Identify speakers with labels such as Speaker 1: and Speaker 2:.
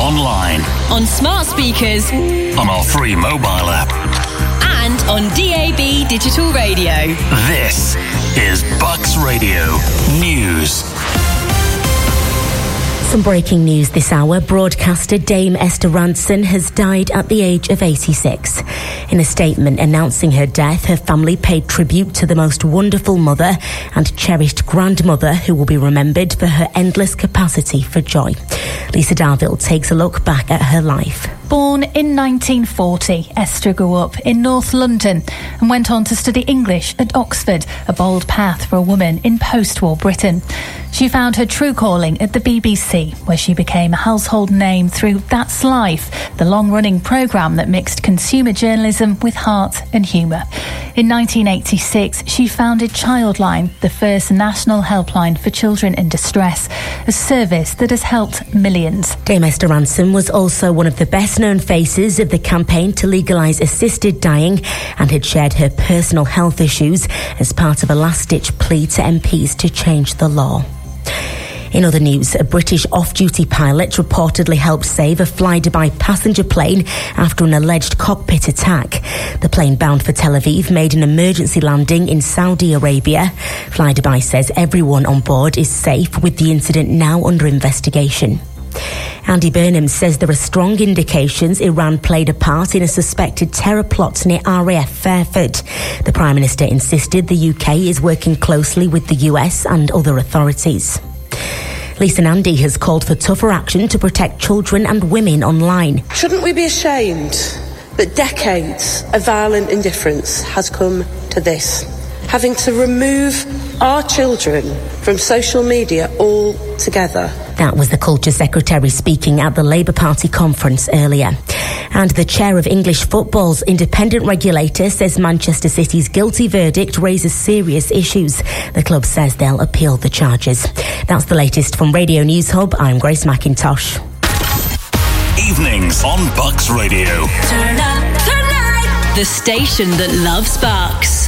Speaker 1: online,
Speaker 2: on smart speakers,
Speaker 1: on our free mobile app,
Speaker 2: and on DAB digital radio.
Speaker 1: This is Bucks Radio News.
Speaker 3: Some breaking news this hour. Broadcaster Dame Esther Rantzen has died at the age of 86. In a statement announcing her death, her family paid tribute to the most wonderful mother and cherished grandmother who will be remembered for her endless capacity for joy. Lisa Darville takes a look back at her life.
Speaker 4: Born in 1940, Esther grew up in North London and went on to study English at Oxford, a bold path for a woman in post-war Britain. She found her true calling at the BBC, where she became a household name through That's Life, the long-running programme that mixed consumer journalism with heart and humour. In 1986, she founded Childline, the first national helpline for children in distress, a service that has helped millions.
Speaker 3: Dame Esther Rantzen was also one of the best-known faces of the campaign to legalise assisted dying and had shared her personal health issues as part of a last-ditch plea to MPs to change the law. In other news, a British off-duty pilot reportedly helped save a Fly-Dubai passenger plane after an alleged cockpit attack. The plane bound for Tel Aviv made an emergency landing in Saudi Arabia. Fly-Dubai says everyone on board is safe, with the incident now under investigation. Andy Burnham says there are strong indications Iran played a part in a suspected terror plot near RAF Fairford. The Prime Minister insisted the UK is working closely with the US and other authorities. Lisa Nandy has called for tougher action to protect children and women online.
Speaker 5: Shouldn't we be ashamed that decades of violent indifference has come to this? Having to remove our children from social media altogether.
Speaker 3: That was the Culture Secretary speaking at the Labour Party conference earlier. And the chair of English football's independent regulator says Manchester City's guilty verdict raises serious issues. The club says they'll appeal the charges. That's the latest from Radio News Hub. I'm Grace McIntosh.
Speaker 1: Evenings on Bucks Radio.
Speaker 2: Turn up the night. The station that loves Bucks.